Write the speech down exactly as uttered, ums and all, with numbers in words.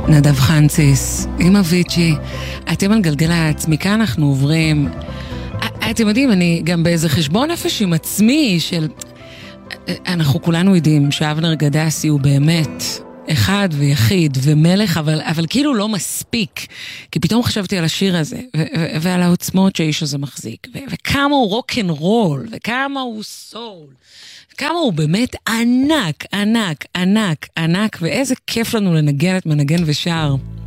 נדב חנציס, עם אביצ'י, אתם על גלגלצ, מכאן אנחנו עוברים, אתם יודעים, אני גם באיזה חשבון נפש עם עצמי של, אנחנו כולנו יודעים שאבנר גדסי הוא באמת אחד ויחיד ומלך, אבל, אבל כאילו לא מספיק, כי פתאום חשבתי על השיר הזה, ו- ו- ועל העוצמות שהאיש הזה מחזיק, ו- וכמה הוא רוק'נ'רול, וכמה הוא סול, כמה הוא באמת ענק, ענק, ענק, ענק, ואיזה כיף לנו לנגן את מנגן ושר.